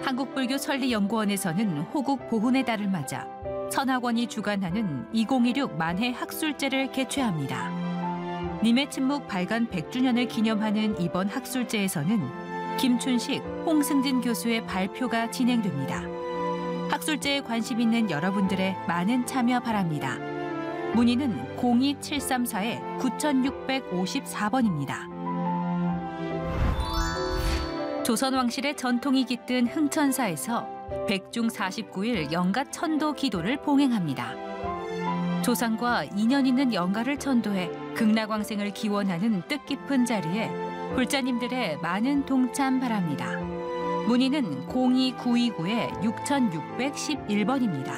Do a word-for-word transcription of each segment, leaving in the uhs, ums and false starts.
한국불교천리연구원에서는 호국 보훈의 달을 맞아 천학원이 주관하는 이천십육 만해 학술제를 개최합니다. 님의 침묵 발간 백 주년을 기념하는 이번 학술제에서는 김춘식, 홍승진 교수의 발표가 진행됩니다. 학술제에 관심 있는 여러분들의 많은 참여 바랍니다. 문의는 공이 칠삼사 구육오사 번입니다. 조선왕실의 전통이 깃든 흥천사에서 백중 사십구 일 영가 천도 기도를 봉행합니다. 조상과 인연 있는 영가를 천도해 극락왕생을 기원하는 뜻깊은 자리에 불자님들의 많은 동참 바랍니다. 문의는 공이 구이구 육육일일 번입니다.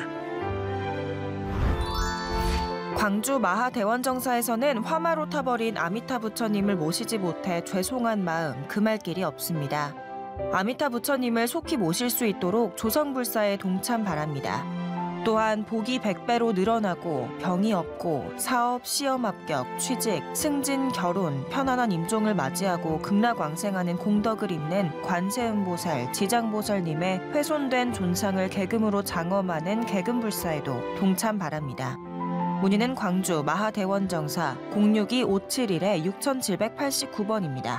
광주 마하대원정사에서는 화마로 타버린 아미타 부처님을 모시지 못해 죄송한 마음 금할 길이 없습니다. 아미타 부처님을 속히 모실 수 있도록 조성불사에 동참 바랍니다. 또한 복이 백 배로 늘어나고 병이 없고 사업, 시험 합격, 취직, 승진, 결혼, 편안한 임종을 맞이하고 극락왕생하는 공덕을 잇는 관세음보살, 지장보살님의 훼손된 존상을 계금으로 장엄하는 계금불사에도 동참 바랍니다. 문의는 광주 마하대원정사 공육이 오칠일 육칠팔구 번입니다.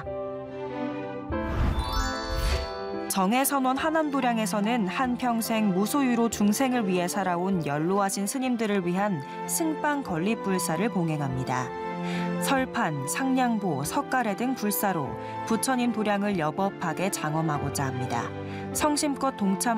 정해선원 하남도량에서는 한평생 무소유로 중생을 위해 살아온 연로하신 스님들을 위한 승빵 건립불사를 봉행합니다. 설판, 상냥보, 석가래 등 불사로 부처님 도량을 여법하게 장엄하고자 합니다. 성심껏 동참